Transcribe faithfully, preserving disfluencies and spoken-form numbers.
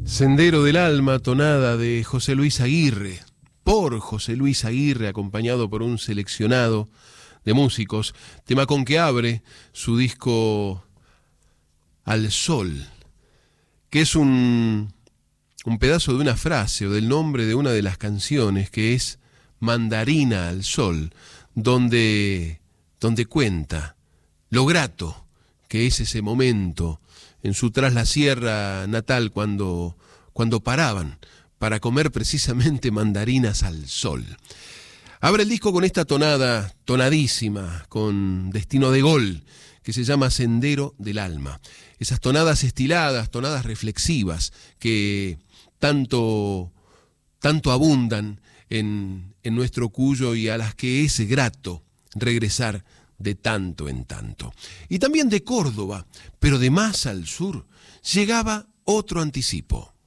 Sendero del Alma, tonada de José Luis Aguirre, por José Luis Aguirre, acompañado por un seleccionado de músicos, tema con que abre su disco Al Sol, que es un, un pedazo de una frase o del nombre de una de las canciones, que es Mandarina al Sol, donde, donde cuenta lo grato que es ese momento en su Tras la Sierra natal, cuando, cuando paraban para comer precisamente mandarinas al sol. Abre el disco con esta tonada, tonadísima, con destino de gol, que se llama Sendero del Alma. Esas tonadas estiladas, tonadas reflexivas, que tanto, tanto abundan en, en nuestro Cuyo y a las que es grato regresar de tanto en tanto. Y también de Córdoba, pero de más al sur, llegaba otro anticipo.